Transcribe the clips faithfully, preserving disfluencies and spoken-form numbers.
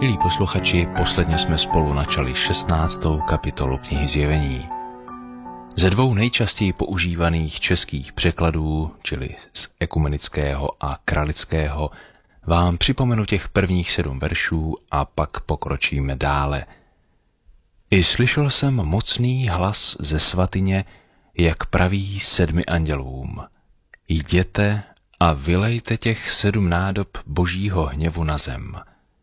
Milí posluchači, posledně jsme spolu načali šestnáctou kapitolu knihy Zjevení. Ze dvou nejčastěji používaných českých překladů, čili z ekumenického a kralického, vám připomenu těch prvních sedm veršů a pak pokročíme dále. I slyšel jsem mocný hlas ze svatyně, jak praví sedmi andělům. Jděte a vylejte těch sedm nádob božího hněvu na zem.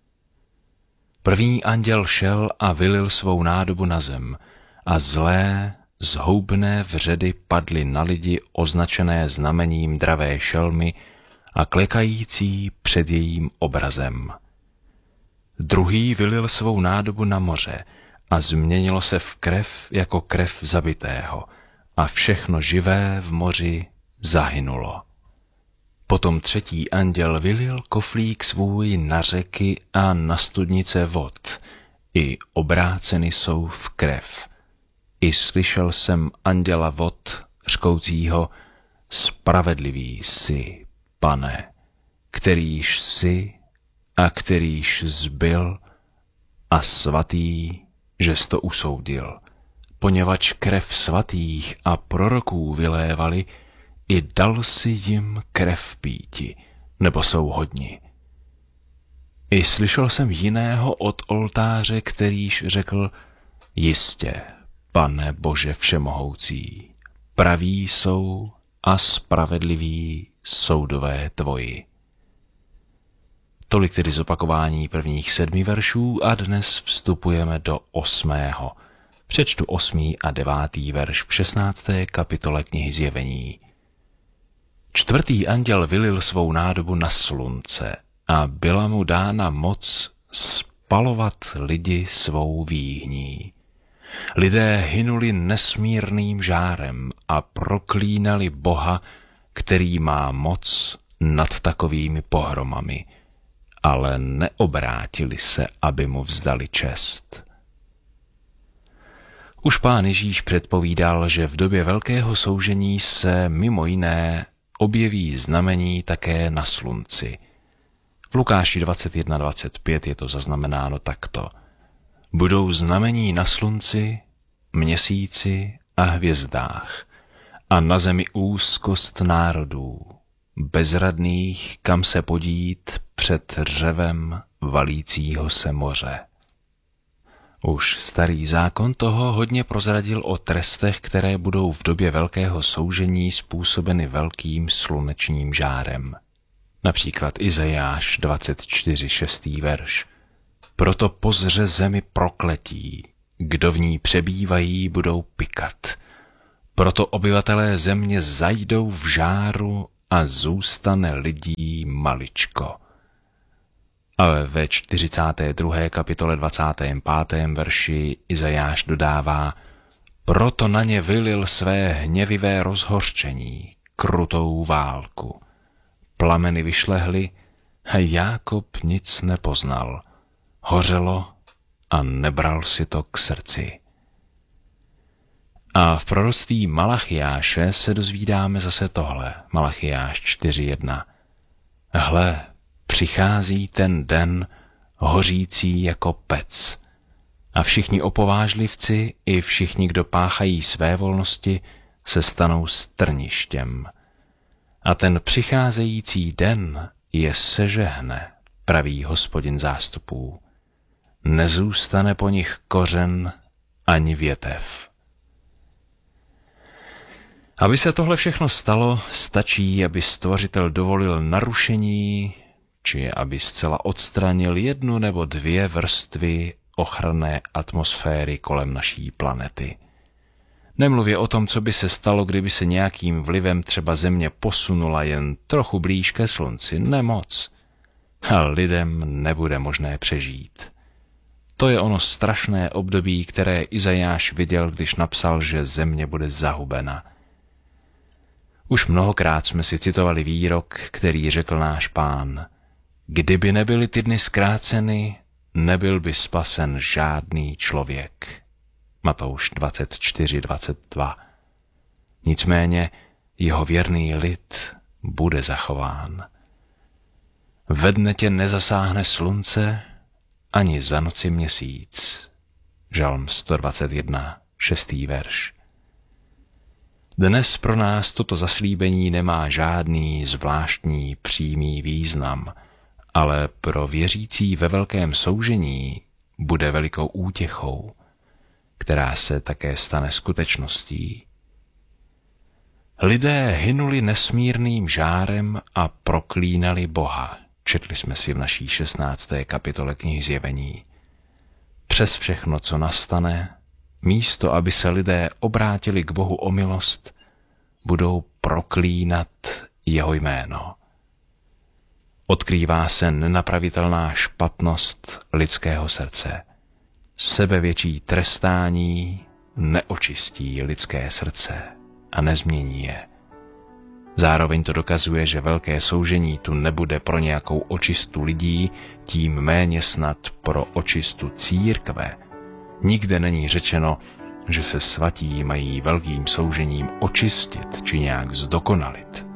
První anděl šel a vylil svou nádobu na zem a zlé, zhoubné vředy padly na lidi označené znamením dravé šelmy a klekající před jejím obrazem. Druhý vylil svou nádobu na moře a změnilo se v krev jako krev zabitého a všechno živé v moři zahynulo. Potom třetí anděl vylil koflík svůj na řeky a na studnice vod. I obráceny jsou v krev. I slyšel jsem anděla vod řkoucího: spravedlivý jsi, Pane, kterýž jsi a kterýž zbyl, a svatý, že jsi to usoudil, poněvadž krev svatých a proroků vylévali, i dal si jim krev píti, nebo jsou hodni. I slyšel jsem jiného od oltáře, kterýž řekl: jistě, Pane Bože všemohoucí, praví jsou a spravedliví soudové tvoji. Tolik tedy zopakování prvních sedmi veršů a dnes vstupujeme do osmého. Přečtu osmý a devátý verš v šestnácté kapitole knihy Zjevení. Čtvrtý anděl vylil svou nádobu na slunce a byla mu dána moc spalovat lidi svou výhní. Lidé hynuli nesmírným žárem a proklínali Boha, který má moc nad takovými pohromami, ale neobrátili se, aby mu vzdali čest. Už Pán Ježíš předpovídal, že v době velkého soužení se mimo jiné objeví znamení také na slunci. V Lukáši dvacet jedna dvacet pět je to zaznamenáno takto. Budou znamení na slunci, měsíci a hvězdách a na zemi úzkost národů, bezradných, kam se podít před řevem valícího se moře. Už starý zákon toho hodně prozradil o trestech, které budou v době velkého soužení způsobeny velkým slunečním žárem. Například Izajáš dvacet čtyři šestý verš. Proto pozře zemi prokletí, kdo v ní přebývají, budou pikat. Proto obyvatelé země zajdou v žáru a zůstane lidí maličko. Ale ve čtyřicáté druhé kapitole dvacátém pátém verši Izajáš dodává: proto na ně vylil své hněvivé rozhořčení, krutou válku. Plameny vyšlehly a Jákob nic nepoznal. Hořelo a nebral si to k srdci. A v proroctví Malachiáše se dozvídáme zase tohle. Malachiáš čtyři jedna. Hle, přichází ten den hořící jako pec a všichni opovážlivci i všichni, kdo páchají své volnosti, se stanou strništěm. A ten přicházející den je sežehne, praví Hospodin zástupů. Nezůstane po nich kořen ani větev. Aby se tohle všechno stalo, stačí, aby Stvořitel dovolil narušení, či aby zcela odstranil jednu nebo dvě vrstvy ochranné atmosféry kolem naší planety. Nemluvě o tom, co by se stalo, kdyby se nějakým vlivem třeba Země posunula jen trochu blíž ke slunci, nemoc. A lidem nebude možné přežít. To je ono strašné období, které Izajáš viděl, když napsal, že Země bude zahubena. Už mnohokrát jsme si citovali výrok, který řekl náš Pán: kdyby nebyly ty dny zkráceny, nebyl by spasen žádný člověk. Matouš dvacet čtyři dvacet dva. Nicméně jeho věrný lid bude zachován. Ve dne tě nezasáhne slunce ani za noci měsíc. Žalm sto dvacet jedna, šestý verš. Dnes pro nás toto zaslíbení nemá žádný zvláštní přímý význam, ale pro věřící ve velkém soužení bude velikou útěchou, která se také stane skutečností. Lidé hynuli nesmírným žárem a proklínali Boha. Četli jsme si v naší šestnácté kapitole knihy Zjevení. Přes všechno, co nastane, místo, aby se lidé obrátili k Bohu o milost, budou proklínat jeho jméno. Odkrývá se nenapravitelná špatnost lidského srdce. Sebevětší trestání neočistí lidské srdce a nezmění je. Zároveň to dokazuje, že velké soužení tu nebude pro nějakou očistu lidí, tím méně snad pro očistu církve. Nikde není řečeno, že se svatí mají velkým soužením očistit či nějak zdokonalit.